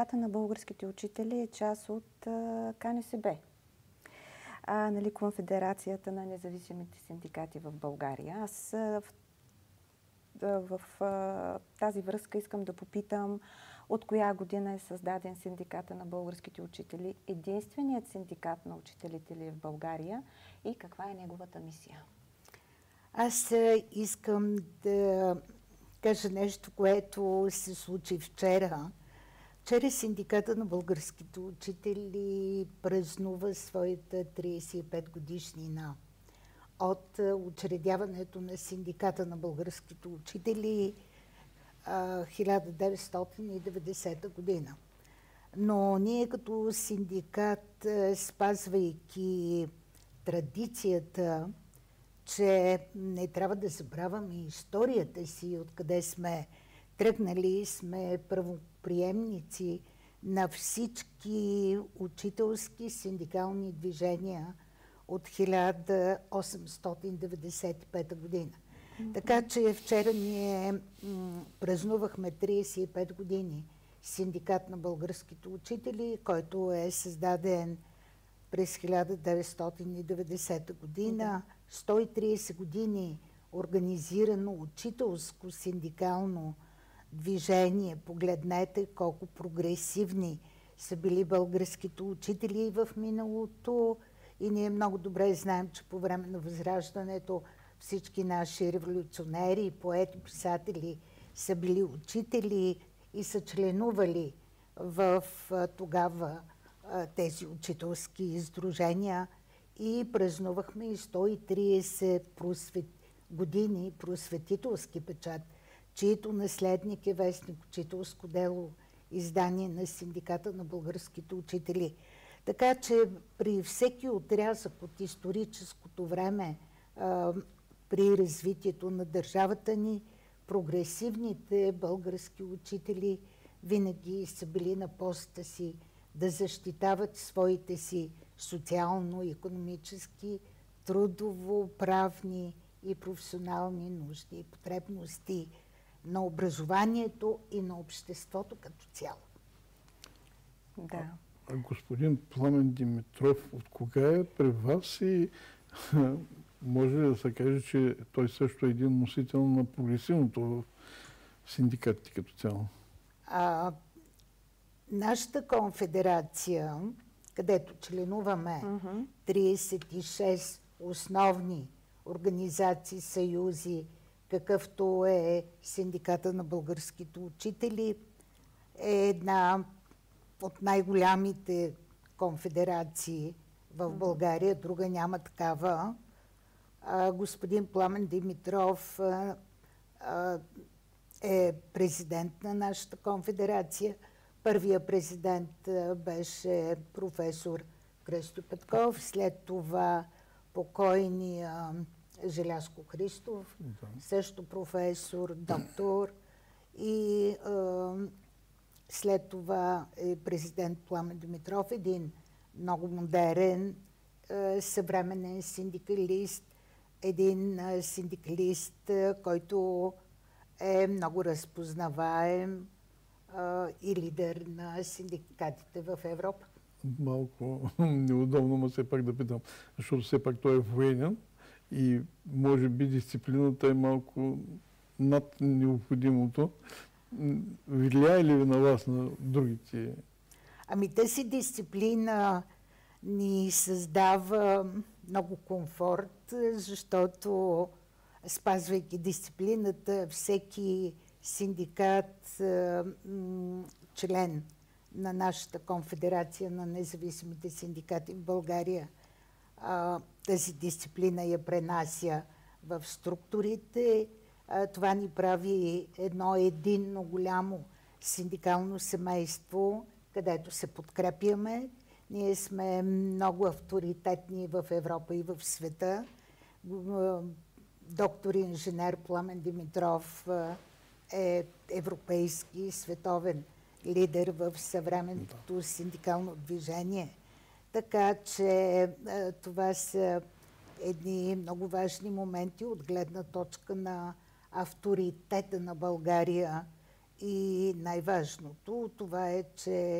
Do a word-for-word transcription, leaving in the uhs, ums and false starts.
Синдиката на българските учители е част от а, КНСБ, а, нали, Конфедерацията на независимите синдикати в България. Аз а, в, а, в а, тази връзка искам да попитам от коя година е създаден Синдиката на българските учители, единственият синдикат на учителите ли е в България и каква е неговата мисия? Аз искам да кажа нещо, което се случи вчера. Вчера Синдиката на българските учители празнува своята тридесет и пет годишнина от учредяването на Синдиката на българските учители хиляда деветстотин и деветдесета година. Но ние като синдикат, спазвайки традицията, че не трябва да забравяме историята си, откъде сме тръгнали, сме правоприемници на всички учителски синдикални движения от хиляда осемстотин деветдесет и пета година. Mm-hmm. Така че вчера ние м- празнувахме тридесет и пет години Синдикат на българските учители, който е създаден през хиляда деветстотин и деветдесета година. сто и тридесет години организирано учителско синдикално движение. Погледнете колко прогресивни са били българските учители в миналото. И ние много добре знаем, че по време на Възраждането всички наши революционери, поети, писатели са били учители и са членували в тогава тези учителски издружения. И празнувахме и сто и тридесет просвет... години просветителски печат, чието наследник е вестник Учителско дело, издание на Синдиката на българските учители. Така че при всеки отрязък от историческото време, а, при развитието на държавата ни, прогресивните български учители винаги са били на поста си да защитават своите си социално-икономически, трудово-правни и професионални нужди и потребности на образованието и на обществото като цяло. Да. А господин Пламен Димитров, от кога е при вас и може да се каже, че той също е един носител на прогресивното в синдикатите като цяло? А, нашата конфедерация, където членуваме uh-huh. тридесет и шест основни организации, съюзи, какъвто е Синдиката на българските учители, е една от най-голямите конфедерации в България. Друга няма такава. А, господин Пламен Димитров а, а, е президент на нашата конфедерация. Първият президент а, беше професор Кръстю Петков, след това покойния Желязко Христов, да. Също професор, доктор, и а, след това е президент Пламен Димитров, един много модерен, а, съвременен синдикалист, един а, синдикалист, а, който е много разпознаваем а, и лидер на синдикатите в Европа. Малко неудобно, но все пак да питам, защото все пак той е военен и може би дисциплината е малко над необходимото. Влияе ли ви на вас, на другите? Ами тази дисциплина ни създава много комфорт, защото спазвайки дисциплината, всеки синдикат, член на нашата конфедерация на независимите синдикати в България, тази дисциплина я пренася в структурите. Това ни прави едно единно голямо синдикално семейство, където се подкрепяме. Ние сме много авторитетни в Европа и в света. Доктор инженер Пламен Димитров е европейски световен лидер в съвременното синдикално движение. Така че това са едни много важни моменти от гледна точка на авторитета на България И най-важното това е, че